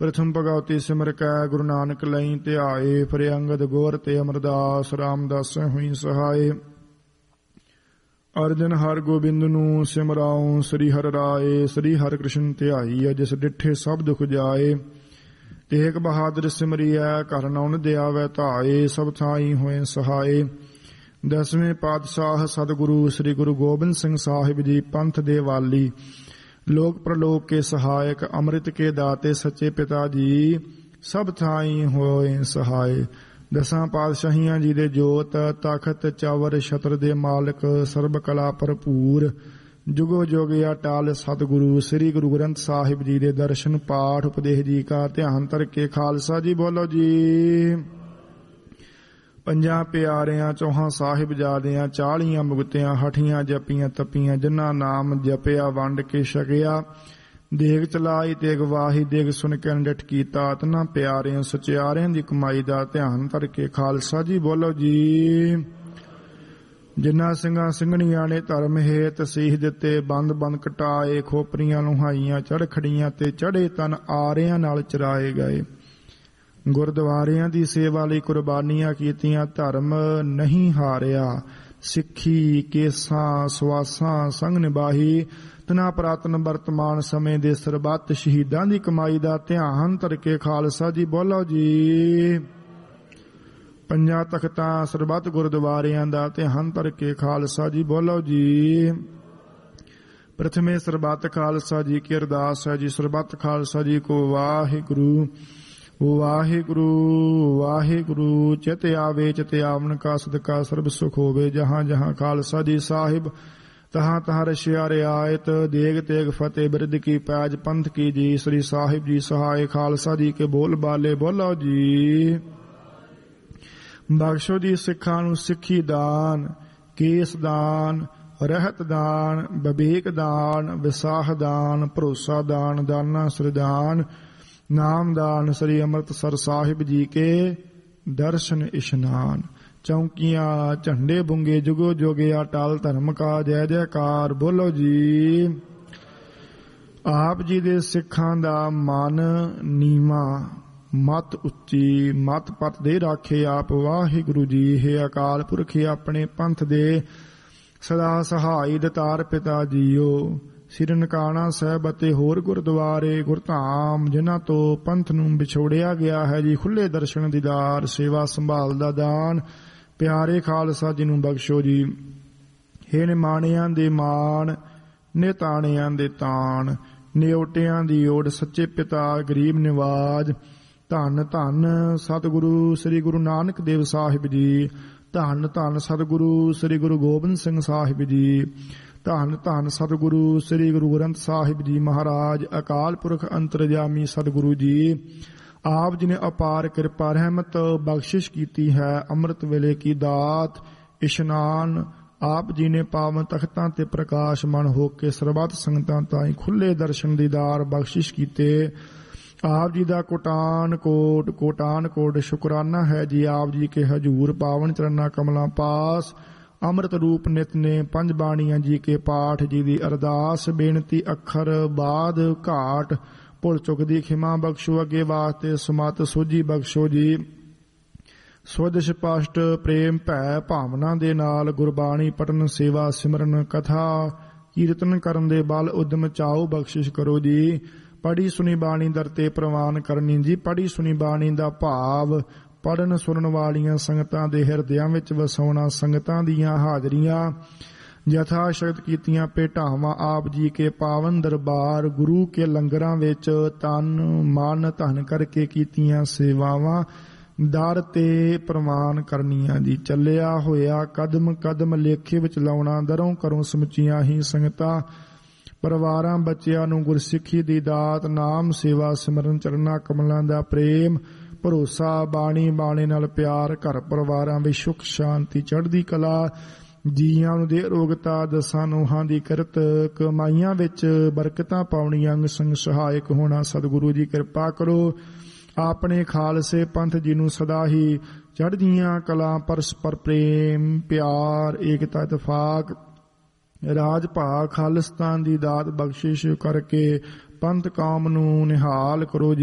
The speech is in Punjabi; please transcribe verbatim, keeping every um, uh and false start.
ਪ੍ਰਥਮ ਭਗਉਤੀ ਸਿਮਰ ਕੈ ਗੁਰੂ ਨਾਨਕ ਲਈ ਧਿਆਏ। ਫਿਰ ਅੰਗਦ ਗੋਰ ਤੇ ਅਮਰਦਾਸ ਰਾਮਦਾਸ ਹੋਈ ਸਹਾਏ। ਅਰਜਨ ਹਰ ਗੋਬਿੰਦ ਨੂੰ ਸਿਮਰਾਉ ਸ੍ਰੀ ਹਰਿ ਰਾਏ। ਸ੍ਰੀ ਹਰਿ ਕ੍ਰਿਸ਼ਨ ਧਿਆਈ ਜਿਸ ਡਿਠੇ ਸਭ ਦੁਖ ਜਾਏ। ਤੇਗ ਬਹਾਦਰ ਸਿਮਰਿਐ ਘਰ ਨਉਨ ਦਿਆਵੈ ਧਾਏ। ਸਭ ਥਾਈ ਹੋਏ ਸਹਾਏ। ਦਸਵੇਂ ਪਾਤਸ਼ਾਹ ਸਤਿਗੁਰੂ ਸ੍ਰੀ ਗੁਰੂ ਗੋਬਿੰਦ ਸਿੰਘ ਸਾਹਿਬ ਜੀ ਪੰਥ ਦੇ ਵਾਲੀ, ਲੋਕ ਪ੍ਰਲੋਕ ਕੇ ਸਹਾਇਕ, ਅੰਮ੍ਰਿਤ ਕੇ ਦਾਤੇ ਸੱਚੇ ਪਿਤਾ ਜੀ ਸਭ ਥਾਈ ਹੋਏ ਸਹਾਏ। ਦਸਾਂ ਪਾਤਸ਼ਾਹੀਆਂ ਜੀ ਦੇ ਜੋਤ, ਤਖਤ ਚਵਰ ਛਤਰ ਦੇ ਮਾਲਕ, ਸਰਬ ਕਲਾ ਭਰਪੂਰ, ਜੁਗੋ ਜੁਗ ਅਟਲ ਸਤਿਗੁਰੂ ਸ੍ਰੀ ਗੁਰੂ ਗ੍ਰੰਥ ਸਾਹਿਬ ਜੀ ਦੇ ਦਰਸ਼ਨ ਪਾਠ ਉਪਦੇਸ਼ ਜੀ ਕਾ ਧਿਆਨ ਧਰ ਕੇ ਖਾਲਸਾ ਜੀ ਬੋਲੋ ਜੀ। ਪੰਜਾਂ ਪਿਆਰਿਆਂ ਚੌਹਾਂ ਸਾਹਿਬਜ਼ਾਦਿਆਂ ਚਾਲੀਆਂ ਮੁਕਤਿਆਂ ਹਠੀਆਂ ਜਪੀਆਂ ਤਪੀਆਂ, ਜਿਨ੍ਹਾਂ ਨਾਮ ਜਪਿਆ ਵੰਡ ਕੇ ਛਕਿਆ। ਦੇਗ ਚਲਾਈ ਤੇ ਗਵਾਹੀ ਦੇਗ ਸੁਣ ਕੇ ਡਟ ਕੀਤਾ। ਤਨਾਂ ਪਿਆਰਿਆਂ ਸਚਿਆਰਿਆਂ ਦੀ ਕਮਾਈ ਦਾ ਧਿਆਨ ਧਰ ਕੇ ਖਾਲਸਾ ਜੀ ਬੋਲੋ ਜੀ। ਜਿਨ੍ਹਾਂ ਸਿੰਘਾਂ ਸਿੰਘਣੀਆਂ ਨੇ ਧਰਮ ਹੇਤ ਸੀਸ ਦਿੱਤੇ, ਬੰਦ ਬੰਦ ਕਟਾਏ, ਖੋਪਰੀਆਂ ਲੁਹਾਈਆਂ ਚੜ੍ਹ ਖੜੀਆਂ ਤੇ ਚੜ੍ਹੇ ਤਨ ਆਰਿਆਂ ਨਾਲ ਚਰਾਏ ਗਏ। ਗੁਰਦੁਆਰਿਆਂ ਦੀ ਸੇਵਾ ਲਈ ਕੁਰਬਾਨੀਆਂ ਕੀਤੀਆਂ, ਧਰਮ ਨਹੀਂ ਹਾਰਿਆ। ਸਿੱਖੀ ਕੇਸਾਂ ਸਵਾਸਾਂ ਸੰਗ ਨਿਭਾਹੀ। ਤਨਾ ਪ੍ਰਾਤਨ ਵਰਤਮਾਨ ਸਮੇਂ ਦੇ ਸਰਬੱਤ ਸ਼ਹੀਦਾਂ ਦੀ ਕਮਾਈ ਦਾ ਧਿਆਨ ਧਰ ਕੇ ਖਾਲਸਾ ਜੀ ਬੋਲੋ ਜੀ। ਪੰਜਾਂ ਤਖਤਾਂ ਸਰਬੱਤ ਗੁਰਦੁਆਰਿਆਂ ਦਾ ਧਿਆਨ ਧਰ ਕੇ ਖਾਲਸਾ ਜੀ ਬੋਲੋ ਜੀ। ਪ੍ਰਥਮੇ ਸਰਬੱਤ ਖਾਲਸਾ ਜੀ ਕੀ ਅਰਦਾਸ ਹੈ ਜੀ। ਸਰਬੱਤ ਖਾਲਸਾ ਜੀ ਕੋ ਵਾਹਿਗੁਰੂ ਵਾਹਿਗੁਰੂ ਵਾਹਿਗੁਰੂ। ਚਿਤ ਆਵੇ ਚਿਤ ਆਵਨ ਕਾ ਸਦਕਾ ਸਰਬ ਸੁਖ ਹੋਵੇ। ਜਹਾਂ ਜਹਾਂ ਖਾਲਸਾ ਜੀ ਸਾਹਿਬ ਤਹਾਂ ਤਹਾਂ ਰਸ਼ਿਆ ਰਿਆਇਤ। ਦੇਗ ਤੇਗ ਫਤਿਹ ਬਿਰਦ ਕੀ ਪੈਜ ਪੰਥ ਕੀ ਜੀ। ਸ੍ਰੀ ਸਾਹਿਬ ਜੀ ਸਹਾਏ। ਖਾਲਸਾ ਜੀ ਕੇ ਬੋਲ ਬਾਲੇ ਬੋਲੋ ਜੀ। ਬਖਸ਼ੋ ਜੀ ਸਿੱਖਾਂ ਨੂੰ ਸਿੱਖੀ ਦਾਨ, ਕੇਸ ਦਾਨ, ਰਹਿਤ ਦਾਨ, ਵਿਵੇਕ ਦਾਨ, ਵਿਸਾਹ ਦਾਨ, ਭਰੋਸਾ ਦਾਨ, ਦਾਨਾ ਸਰਦਾਨ, ਨਾਮ ਦਾਨ। ਸ੍ਰੀ ਅੰਮ੍ਰਿਤਸਰ ਸਾਹਿਬ ਜੀ ਕੇ ਦਰਸ਼ਨ ਇਸ਼ਨਾਨ। ਚੌਂਕੀਆਂ ਝੰਡੇ ਬੁੰਗੇ ਜੁਗੋ ਜੋਗੇ ਅਟਲ ਧਰਮ ਕਾ ਜੈ ਜੈਕਾਰ ਬੋਲੋ ਜੀ। ਆਪ ਜੀ ਦੇ ਸਿੱਖਾਂ ਦਾ ਮਨ ਨੀਵਾਂ, ਮਤ ਉੱਚੀ, ਮਤ ਪਤ ਦੇ ਰਾਖੇ ਆਪ ਵਾਹਿਗੁਰੂ ਜੀ। ਹੈ ਅਕਾਲ ਪੁਰਖ ਆਪਣੇ ਪੰਥ ਦੇ ਸਦਾ ਸਹਾਈ ਦਤਾਰ ਪਿਤਾ ਜੀਓ। ਸ੍ਰੀ ਨਨਕਾਣਾ ਸਾਹਿਬ ਅਤੇ ਹੋਰ ਗੁਰਦੁਆਰੇ ਗੁਰਧਾਮ ਜਿਨ੍ਹਾਂ ਤੋਂ ਪੰਥ ਨੂੰ ਵਿਛੋੜਿਆ ਗਿਆ ਹੈ ਜੀ, ਖੁੱਲੇ ਦਰਸ਼ਨ ਦੀਦਾਰ, ਸੇਵਾ ਸੰਭਾਲ ਦਾ ਦਾਨ ਪਿਆਰੇ ਖਾਲਸਾ ਜੀ ਨੂੰ ਬਖਸ਼ੋ ਜੀ। ਹੇ ਨਿਮਾਣਿਆਂ ਦੇ ਮਾਣ, ਨਿਤਾਣਿਆਂ ਦੇ ਤਾਣ, ਨਿਓਟਿਆਂ ਦੀ ਓੜ ਸੱਚੇ ਪਿਤਾ ਗਰੀਬ ਨਿਵਾਜ। ਧੰਨ ਧੰਨ ਸਤਿਗੁਰੂ ਸ੍ਰੀ ਗੁਰੂ ਨਾਨਕ ਦੇਵ ਸਾਹਿਬ ਜੀ। ਧੰਨ ਧੰਨ ਸਤਿਗੁਰੂ ਸ੍ਰੀ ਗੁਰੂ ਗੋਬਿੰਦ ਸਿੰਘ ਸਾਹਿਬ ਜੀ। ਧੰਨ ਧੰਨ ਸਤਿਗੁਰੂ ਸ੍ਰੀ ਗੁਰੂ ਗ੍ਰੰਥ ਸਾਹਿਬ ਜੀ ਮਹਾਰਾਜ। ਅਕਾਲ ਪੁਰਖ ਅੰਤਰਜਾਮੀ ਸਤਿਗੁਰੂ ਜੀ ਆਪ ਜੀ ਨੇ ਅਪਾਰ ਕਿਰਪਾ ਰਹਿਮਤ ਬਖਸ਼ਿਸ਼ ਕੀਤੀ ਹੈ। ਅੰਮ੍ਰਿਤ ਵੇਲੇ ਕੀ ਦਾਤ ਇਸ਼ਨਾਨ ਆਪ ਜੀ ਨੇ ਪਾਵਨ ਤਖਤਾਂ ਤੇ ਪ੍ਰਕਾਸ਼ਮਾਨ ਹੋ ਕੇ ਸਰਬੱਤ ਸੰਗਤਾਂ ਤਾਈਂ ਖੁੱਲੇ ਦਰਸ਼ਨ ਦੀਦਾਰ ਬਖਸ਼ਿਸ਼ ਕੀਤੇ। ਆਪ ਜੀ ਦਾ ਕੋਟਾਨ ਕੋਟ ਕੋਟਾਨ ਕੋਟ ਸ਼ੁਕਰਾਨਾ ਹੈ ਜੀ। ਆਪ ਜੀ ਕੇ ਹਜੂਰ ਪਾਵਨ ਚਰਨਾਂ ਕਮਲਾਂ ਪਾਸ ਅੰਮ੍ਰਿਤ ਰੂਪ ਨਿਤ ਨੇ ਪੰਜ ਬਾਣੀਆਂ ਜੀ ਕੇ ਪਾਠ ਜੀ ਦੀ ਅਰਦਾਸ ਬੇਨਤੀ ਅੱਖਰ ਬਾਦ ਘਾਟ ਭੁੱਲ ਚੁੱਕ ਦੀ ਖਿਮਾ ਬਖਸ਼ੋ। ਅੱਗੇ ਵਾਸਤੇ ਸੁਮਤ ਸੋਝੀ ਬਖਸ਼ੋ ਜੀ। ਸੁਧ ਸਪਸ਼ਟ ਪ੍ਰੇਮ ਭੈ ਭਾਵਨਾ ਦੇ ਨਾਲ ਗੁਰਬਾਣੀ ਪਠਨ ਸੇਵਾ ਸਿਮਰਨ ਕਥਾ ਕੀਰਤਨ ਕਰਨ ਦੇ ਬਲ ਉਦਮ ਚਾਓ ਬਖਸ਼ਿਸ਼ ਕਰੋ ਜੀ। ਪੜੀ ਸੁਣੀ ਬਾਣੀ ਦਰ ਤੇ ਪ੍ਰਵਾਨ ਕਰਨੀ ਜੀ। ਪੜੀ ਸੁਣੀ ਬਾਣੀ ਦਾ ਭਾਵ ਪੜਨ ਸੁਣਨ ਵਾਲੀਆਂ ਸੰਗਤਾਂ ਦੇ ਹਿਰਦਿਆਂ ਵਿੱਚ ਵਸਾਉਣਾ। ਸੰਗਤਾਂ ਦੀਆਂ ਹਾਜ਼ਰੀਆਂ ਯਥਾ ਸ਼ਕਤ ਕੀਤੀਆਂ ਭੇਟਾਵਾਂ ਆਪ ਜੀ ਕੇ ਪਾਵਨ ਦਰਬਾਰ ਗੁਰੂ ਕੇ ਲੰਗਰਾਂ ਵਿੱਚ ਤਨ ਮਨ ਧਨ ਕਰਕੇ ਕੀਤੀਆਂ ਸੇਵਾਵਾਂ ਦਰ ਤੇ ਪ੍ਰਵਾਨ ਕਰਨੀਆਂ ਜੀ। ਚੱਲਿਆ ਹੋਇਆ ਕਦਮ ਕਦਮ ਲੇਖੇ ਵਿੱਚ ਲਾਉਣਾ। ਦਰੋਂ ਕਰੋ ਸਮੁੱਚੀਆਂ ਹੀ ਸੰਗਤਾਂ ਪਰਿਵਾਰਾਂ ਬੱਚਿਆਂ ਨੂੰ ਗੁਰਸਿੱਖੀ ਦੀ ਦਾਤ ਨਾਮ ਸੇਵਾ ਸਿਮਰਨ ਚਰਨਾਂ ਕਮਲਾਂ ਦਾ ਪ੍ਰੇਮ ਭਰੋਸਾ ਬਾਣੀ ਬਾਣੇ ਨਾਲ ਪਿਆਰ ਘਰ ਪਰਿਵਾਰਾਂ ਵਿੱਚ ਸੁੱਖ ਸ਼ਾਂਤੀ ਚੜ੍ਹਦੀ ਕਲਾ ਜੀਆਂ ਨੂੰ ਦੇ ਰੋਗਤਾ ਦਸਾਂ ਨੋਹਾਂ ਦੀ ਕਿਰਤ ਕਮਾਈਆਂ ਵਿੱਚ ਬਰਕਤਾਂ ਪਾਉਣੀਆਂ ਅੰਗ ਸੰਗ ਸਹਾਇਕ ਹੋਣਾ। ਸਤਿਗੁਰੂ ਜੀ ਕਿਰਪਾ ਕਰੋ ਆਪਣੇ ਖਾਲਸੇ ਪੰਥ ਜੀ ਨੂੰ ਸਦਾ ਹੀ ਚੜ੍ਹਦੀਆਂ ਕਲਾ ਪਰਸਪਰ ਪ੍ਰੇਮ ਪਿਆਰ ਏਕਤਾ ਇਤਫਾਕ ਰਾਜ ਭਾਗ ਖਾਲਿਸਤਾਨ ਦੀ ਦਾਤ ਬਖਸ਼ਿਸ਼ ਕਰਕੇ ਪੰਥ ਕੌਮ ਨੂੰ ਨਿਹਾਲ ਕਰੋ ਜੀ।